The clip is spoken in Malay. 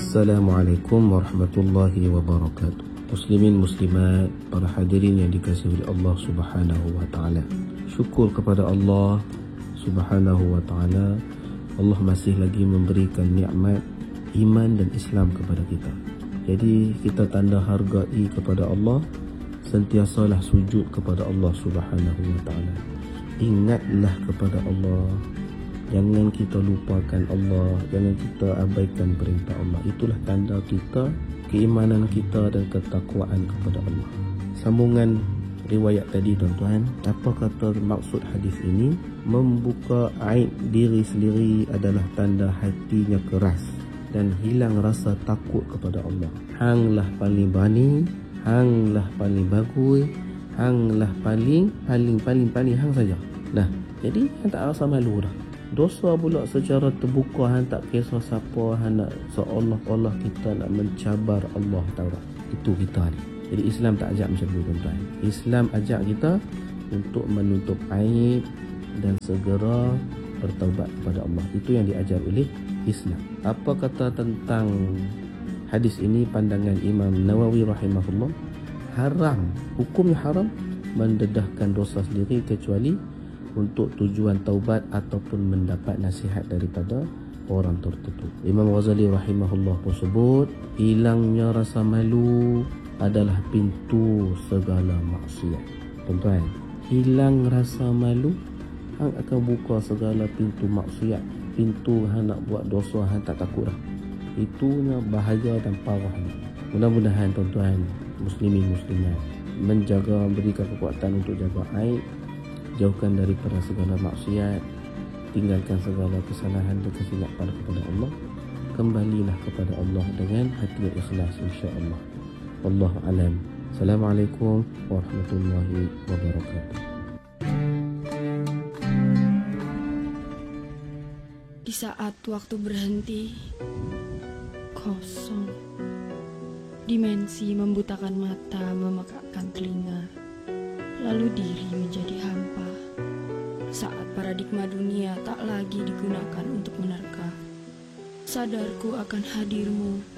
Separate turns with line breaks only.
Assalamualaikum warahmatullahi wabarakatuh. Muslimin muslimat, para hadirin yang dikasihi oleh Allah Subhanahu wa taala. Syukur kepada Allah Subhanahu wa taala. Allah masih lagi memberikan nikmat iman dan Islam kepada kita. Jadi kita tanda hargai kepada Allah, sentiasalah sujud kepada Allah Subhanahu wa taala. Ingatlah kepada Allah. Jangan kita lupakan Allah, jangan kita abaikan perintah Allah. Itulah tanda kita, keimanan kita dan ketakwaan kepada Allah. Sambungan riwayat tadi tuan-tuan, apa kata maksud hadis ini? Membuka aib diri sendiri adalah tanda hatinya keras dan hilang rasa takut kepada Allah. Hanglah paling berani, hanglah paling bagus, hanglah paling hang saja. Nah, jadi hang tak rasa malu dah. Dosa pula secara terbuka, hang tak kisah siapa, hang nak seolah-olah kita nak mencabar Allah Taala. Itu kita ni. Jadi Islam tak ajak macam tu tuan-tuan. Islam ajak kita untuk menutup aib dan segera bertaubat kepada Allah. Itu yang diajar oleh Islam. Apa kata tentang hadis ini pandangan Imam Nawawi rahimahullah? Haram, hukumnya haram mendedahkan dosa sendiri kecuali untuk tujuan taubat ataupun mendapat nasihat daripada orang tertentu. Imam Ghazali rahimahullah pun sebut, hilangnya rasa malu adalah pintu segala maksiat. Tuan-tuan, hilang rasa malu, hang akan buka segala pintu maksiat. Pintu hang nak buat dosa, hang tak takut dah. Itunya bahaya dan parah ni. Mudah-mudahan tuan-tuan muslimin muslimat menjaga, berikan kekuatan untuk jaga aib, jauhkan daripada segala maksiat, tinggalkan segala kesalahan dan kesilapan kepada Allah. Kembalilah kepada Allah dengan hati yang ikhlas, insya-Allah. Wallahu alam. Assalamualaikum warahmatullahi wabarakatuh.
Di saat waktu berhenti, kosong. Dimensi membutakan mata, memekakkan telinga. Lalu diri menjadi hampa. Saat paradigma dunia tak lagi digunakan untuk menerka, sadarku akan hadirmu